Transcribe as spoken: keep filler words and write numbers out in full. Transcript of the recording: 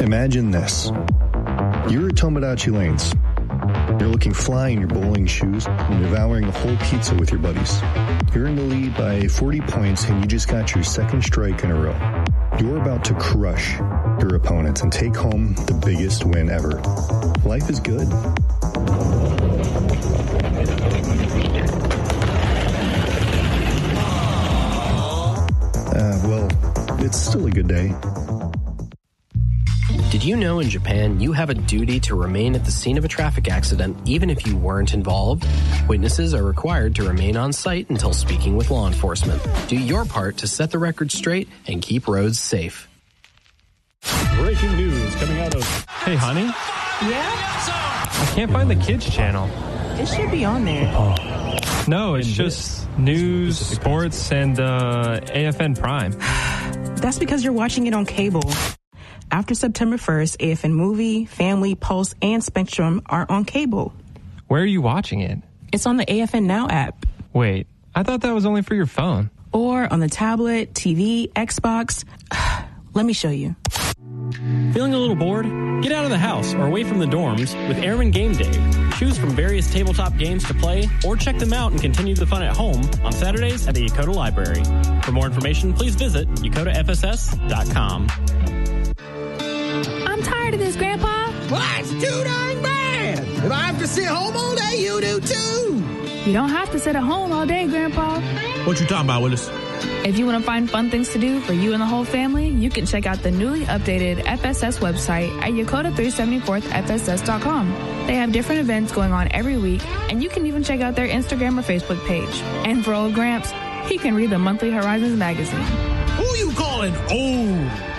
Imagine this. You're at Tomodachi Lanes. You're looking fly in your bowling shoes and devouring a whole pizza with your buddies. You're in the lead by forty points and you just got your second strike in a row. You're about to crush your opponents and take home the biggest win ever. Life is good. Uh, well, it's still a good day. Did you know in Japan you have a duty to remain at the scene of a traffic accident even if you weren't involved? Witnesses are required to remain on site until speaking with law enforcement. Do your part to set the record straight and keep roads safe. Breaking news coming out of... Hey, honey? Yeah? I can't find the kids channel. It should be on there. Oh. No, it's just news, sports, and uh, A F N Prime. That's because you're watching it on cable. After September first, A F N Movie, Family, Pulse, and Spectrum are on cable. Where are you watching it? It's on the A F N Now app. Wait, I thought that was only for your phone. Or on the tablet, T V, Xbox. Let me show you. Feeling a little bored? Get out of the house or away from the dorms with Airman Game Day. Choose from various tabletop games to play or check them out and continue the fun at home on Saturdays at the Yokota Library. For more information, please visit yokota f s s dot com. I'm tired of this, Grandpa. Well, that's too darn bad. If I have to sit home all day, you do too. You don't have to sit at home all day, Grandpa. What you talking about, Willis? If you want to find fun things to do for you and the whole family, you can check out the newly updated F S S website at yokota three seventy-fourth f s s dot com. They have different events going on every week, and you can even check out their Instagram or Facebook page. And for old Gramps, he can read the monthly Horizons magazine. Who you calling old?